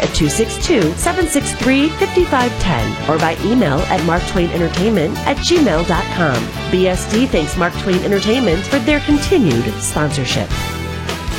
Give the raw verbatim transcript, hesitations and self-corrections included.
at two six two, seven six three, five five one zero or by email at mark twain entertainment at gmail dot com. B S D thanks Mark Twain Entertainment for their continued sponsorship.